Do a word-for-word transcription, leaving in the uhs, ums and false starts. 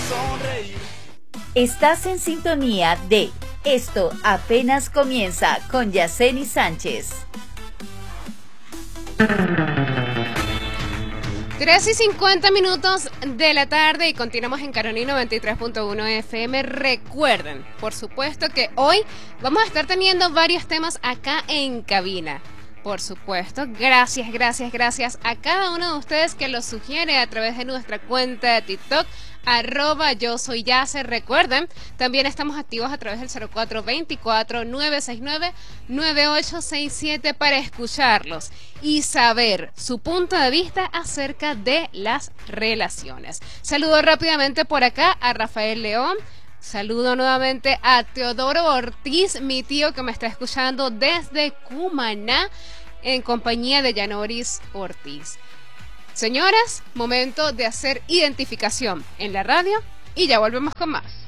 sonreír. Estás en sintonía de Esto Apenas Comienza con Yaceni Sánchez. tres y cincuenta minutos de la tarde y continuamos en Carolina noventa y tres punto uno F M. Recuerden, por supuesto, que hoy vamos a estar teniendo varios temas acá en cabina. Por supuesto, gracias, gracias, gracias a cada uno de ustedes que lo sugiere a través de nuestra cuenta de TikTok, arroba yo soy Yace. Recuerden, también estamos activos a través del cero cuatro veinticuatro, nueve seis nueve, nueve ocho seis siete para escucharlos y saber su punto de vista acerca de las relaciones. Saludo rápidamente por acá a Rafael León. Saludo nuevamente a Teodoro Ortiz, mi tío que me está escuchando desde Cumaná, en compañía de Yanoris Ortiz. Señoras, momento de hacer identificación en la radio y ya volvemos con más.